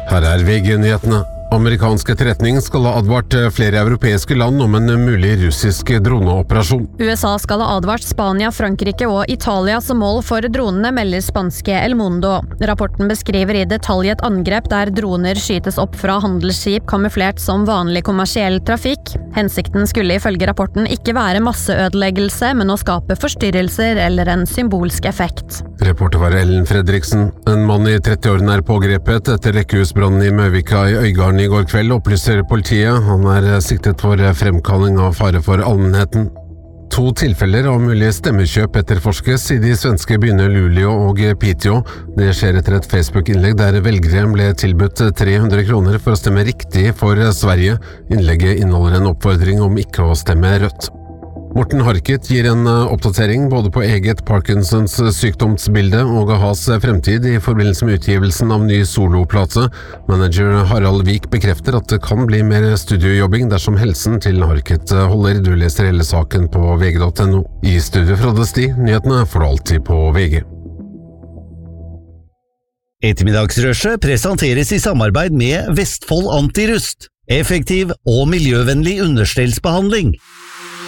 Her VG-nyhetene. Amerikansk etterretning skal ha advart flere europeiske land om en mulig russisk droneoperasjon. USA skal ha advart Spania, Frankrike og Italia som mål for dronene, melder spanske El Mundo. Rapporten beskriver i detalj et angrep der droner skytes opp fra handelsskip kamuflert som vanlig kommersiell trafikk. Hensikten skulle ifølge rapporten ikke være masseødeleggelse, men å skape forstyrrelser eller en symbolsk effekt. Reporter var Ellen Fredriksen. En mann i 30-årene pågrepet etter rekkehusbrannen i Møvika i Øygarden i går kveld, opplyser politiet. Han siktet for fremkalling av fare for allmennheten. 2 tilfeller av mulig stemmekjøp etterforskes i de svenske byene Luleå og Piteå. Det skjer etter et Facebook-innlegg der velgere ble tilbudt 300 kroner for å stemme riktig for Sverige. Innlegget inneholder en oppfordring om ikke å stemme rødt. Morten Harket gir en oppdatering både på eget Parkinsons sykdomsbilde og Ahas fremtid i forbindelse med utgivelsen av ny soloplate. Manager Harald Vik bekrefter at det kan bli mer studiojobbing dersom helsen til Harket holder. Du leser hele saken på vg.no. I studio fra Desti, nyhetene får du alltid på VG. Ettermiddagsrushet presenteres i samarbeid med Vestfold Antirust. Effektiv og miljøvennlig understellsbehandling.